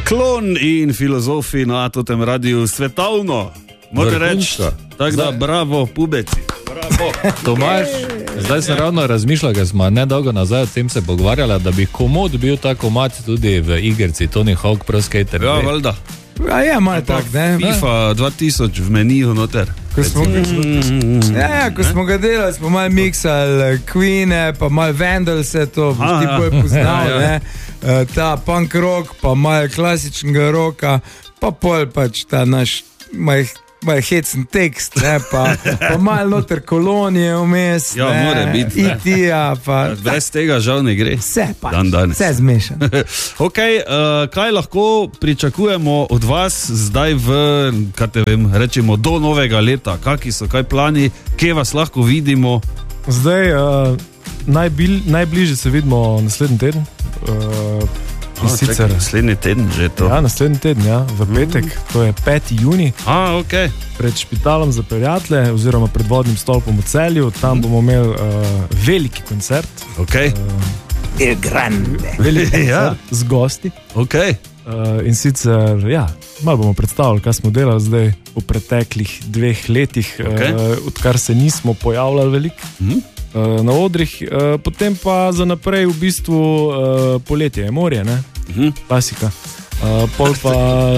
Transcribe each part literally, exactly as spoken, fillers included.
Klon in filozofi na tem radiju svetovno. Moram reči, tako da bravo, pubeci. Bravo. Tomaž, zdaj sem ravno razmišljal, ker smo nedolgo nazaj o tem se pogovarjali, da bi komod bil ta komad tudi v igrici Tony Hawk Pro Skater. Ja, valjda. A je, malo tak, ne? FIFA dva tisoč v meniju noter. Ko smo, mm, ja, ko smo ga delali, smo malo miksali Queen, pa malo Vandalse, to boš ti bolj poznal, ja, ja. Ne? Ta punk rock, pa malo klasičnega rocka, pa pol pač ta naš maj, maj hecen tekst, ne? Pa, pa malo noter kolonije vmes, ja, ne? More biti, I T A, pa brez tega žal ne gre. Vse pač, dan danes. Vse zmešan. Ok, uh, kaj lahko pričakujemo od vas zdaj v, kaj te vem, rečemo do novega leta? Kaki so, kaj plani, kje vas lahko vidimo? Zdaj, uh, najbil, najbližje se vidimo naslednji teden. Uh, A, sicer, čekaj, naslednji teden že to. Ja, naslednji teden, ja, v petek, mm. to je peti junij. A, ok. Pred Špitalom za prijatelje, oziroma pred Vodnim stolpom v Celju, tam mm. bomo imeli uh, veliki koncert. Ok. Uh, El Grande. Veliki koncert ja. z gosti. Ok. Uh, in sicer, ja, malo bomo predstavili, kaj smo delali zdaj v preteklih dveh letih, okay. uh, odkar se nismo pojavljali veliko. Mm. Na odrih, potem pa za naprej v bistvu poletje je morje, ne? Uh-huh. Klasika. Pol pa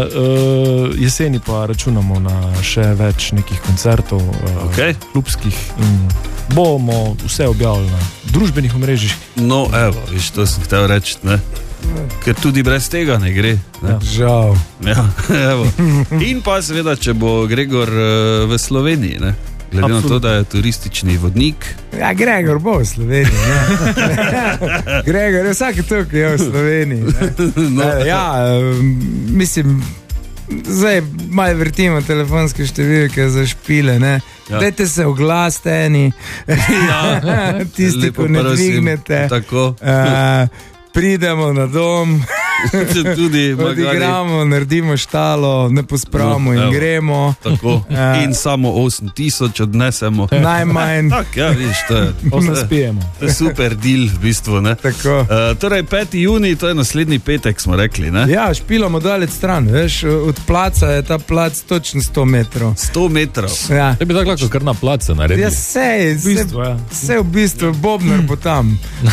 jeseni pa računamo na še več nekih koncertov, okay. klubskih in bomo vse objavili na družbenih omrežjih. No, evo, viš, to sem hotel reči, ne? Ker tudi brez tega ne gre. Ne? Ja. Žal. Ja, evo. In pa seveda, če bo Gregor v Sloveniji, ne? Glede Absolut. Na to, da je turistični vodnik. Ja, Gregor bo v Sloveniji. Gregor je vsake toliko je v Sloveniji. No. Ja, mislim, zdaj malo vrtimo telefonske številke za špile, ne. Ja. Dajte se oglasite eni, ja. Tisti, ko ne dvignete. Tako. Uh, pridemo na dom, tudi odigramo, naredimo štalo, ne pospravimo no, in evo, gremo. Tako. In samo osem tisoč odnesemo. Najmanj. Tak, ja, viš, to je, to je super deal v bistvu. Ne? Tako. Uh, torej, peti junij, to je naslednji petek, smo rekli. Ne? Ja, špilamo dalec stran, veš, od placa je ta plac točno sto metrov. sto metrov? Ja. To bi tako lahko kar na placu naredili. Ja, sej, v bistvu, ja. Vse v bistvu, Bobnar bo tam.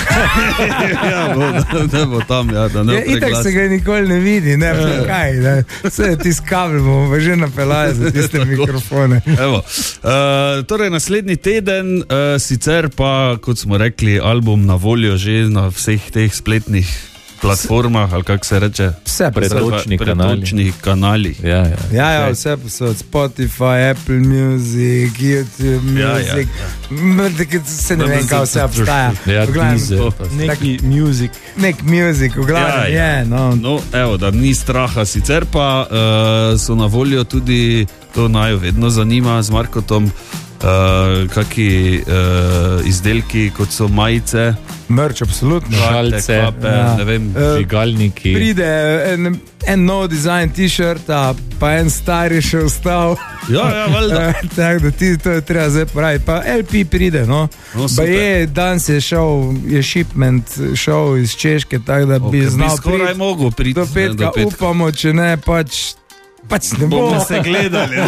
Ja, bo, ne bo tam, ja, da ne bo preglas. Itak se ga nikoli ne vidi, ne, ja. Kaj, ne. Vse je tis kabel, bomo pa že napeljali za tiste mikrofone. Evo, uh, torej naslednji teden, uh, sicer pa, kot smo rekli, album na voljo že na vseh teh spletnih platformah, ali kako se reče? Vse pretočni kanali. kanali. Ja, ja. Ja, ja, vse so od Spotify, Apple Music, YouTube Music. Ja, ja. Se ne vem, kaj vse obstaja. Ja, Deezer. Neki music. Nek music, v glavnem ja, ja. je. No. No, evo, da ni straha. Sicer pa uh, so na voljo tudi, to naju vedno zanima z Markotom, Uh, kaki uh, izdelki, kot so majice, merch, absolutno, šalce, kape, ja. Ne vem, dvigalniki. Uh, pride en, en nov dizajn t-shirta, pa en star je še ostal. Ja, ja, valjda. Uh, tako da ti to je treba zdaj pravi. Pa L P pride, no. No, pa je, danes je šel, je shipment šel iz Češke, tako da bi okay, znal bi skoraj priti mogo priti do petka, do petka. Upamo, če ne, pač pač ne bo. Bomo se gledali.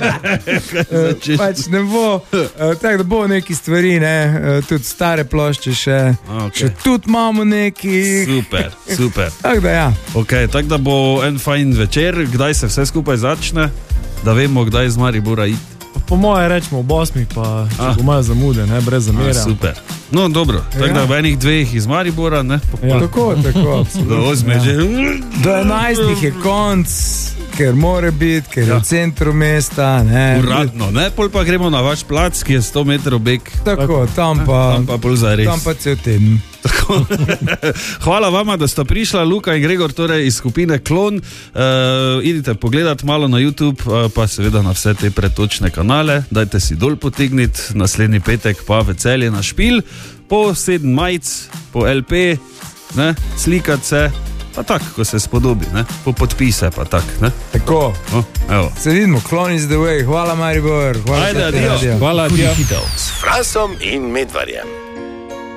Pač ne bo. Uh, tako da bo neki stvari, ne, uh, tudi stare plošče še. Okay. Še tudi imamo neki. Super, super. Tako da ja. Ok, tako da bo en fajn večer. Kdaj se vse skupaj začne? Da vemo, kdaj iz Maribora iti. Po moje rečemo ob osmih, pa če ah. bo malo zamude, ne, brez zamere. Ah, super. No, dobro. Tako ja. Da v enih dveh iz Maribora, ne? Ja. Tako, tako. Do osme ja. že. Do enajstih je konc, ker more biti, ker ja. je v centru mesta, ne. Uradno, ne? Pol pa gremo na vaš plac, ki je sto metrov bek. Tako, tam pa, tam pa pol zares. Tam pa cel teden. Hvala vama, da sta prišla, Luka in Gregor, torej iz skupine Klon. Uh, idite pogledat malo na YouTube, uh, pa seveda na vse te pretočne kanale. Dajte si dol potegniti, naslednji petek pa v Celje na špil, po sedem majic, po L P, ne, slikat se, pa tak, ko se spodobi, ne, po podpise pa tak, ne. Tako, no, evo. Se vidimo, Klon is the way, hvala Maribor, hvala. Ajde, adio. Hvala, adio. S Fransom in Medvarjem.